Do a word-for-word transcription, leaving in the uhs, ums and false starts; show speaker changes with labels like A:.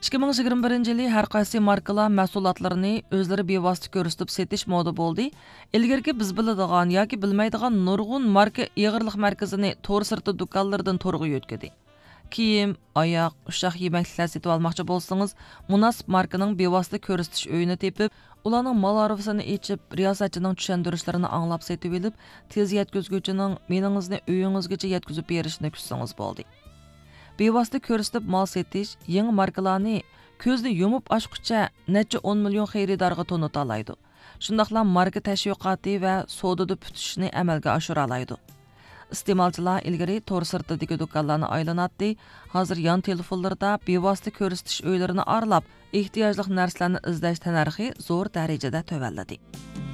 A: ikki ming yigirma birinchi yili har qaysi markalar mahsulotlarini o'zlari bevosita ko'rsatib setish moda bo'ldi. Ilgirki biz biladigan yoki bilmaydigan nurg'un marka ig'irlik markazini to'r sirti do'konlaridan to'rga yo'tkadi. Kiyim, oyoq, ushaq yemakliklar setib olmoqchi bo'lsangiz, munosib markaning bevosita ko'rsatish uyini tepib, ularning ma'lumotini echib, riyosatchining tushuntirishlarini anglab setib olib, tez yetkazuvchining meningizni uyingizgacha yetkazib berishini kutsangiz bo'ldi. Bevosita ko'rsatib mal setish yangi markalarni ko'zni yumib ochguncha necha o'n million xaridorga to'nata oladi. Shundaqla marka tashviqoti va savdoda putishni amalga oshira oladi. Iste'molchilar ilgari to'r sirtidagi do'konlarni aylanatdi. Hozir yon telefonlarda bevosita ko'rsatish uylarini aralab, ehtiyojli narsalarni izlash tannarxi zo'r darajada tövalladi.